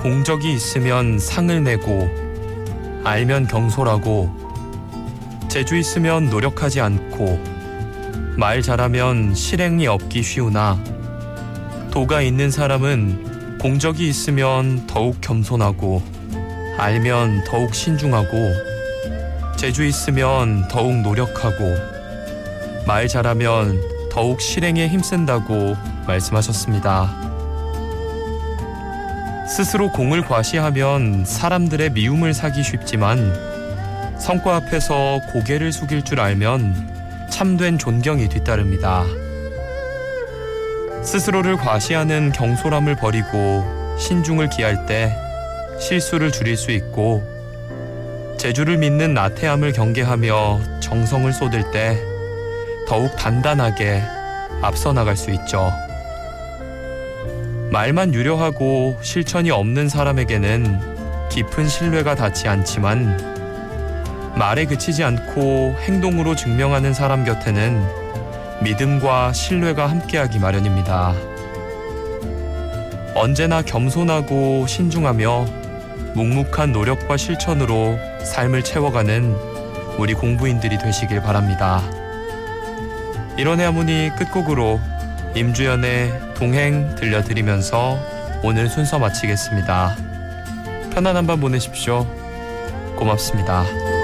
공적이 있으면 상을 내고, 알면 경솔하고, 재주 있으면 노력하지 않고, 말 잘하면 실행이 없기 쉬우나, 도가 있는 사람은 공적이 있으면 더욱 겸손하고, 알면 더욱 신중하고, 재주 있으면 더욱 노력하고, 말 잘하면 더욱 실행에 힘쓴다고 말씀하셨습니다. 스스로 공을 과시하면 사람들의 미움을 사기 쉽지만 성과 앞에서 고개를 숙일 줄 알면 참된 존경이 뒤따릅니다. 스스로를 과시하는 경솔함을 버리고 신중을 기할 때 실수를 줄일 수 있고, 재주를 믿는 나태함을 경계하며 정성을 쏟을 때 더욱 단단하게 앞서 나갈 수 있죠. 말만 유려하고 실천이 없는 사람에게는 깊은 신뢰가 닿지 않지만, 말에 그치지 않고 행동으로 증명하는 사람 곁에는 믿음과 신뢰가 함께하기 마련입니다. 언제나 겸손하고 신중하며 묵묵한 노력과 실천으로 삶을 채워가는 우리 공부인들이 되시길 바랍니다. 이런의 하모니 끝곡으로 임주연의 동행 들려드리면서 오늘 순서 마치겠습니다. 편안한 밤 보내십시오. 고맙습니다.